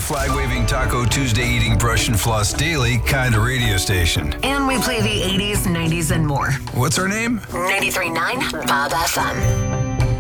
flag-waving Taco Tuesday eating brush and floss daily kind of radio station. And we play the 80s, 90s, and more. What's our name? 93.9 Bob FM.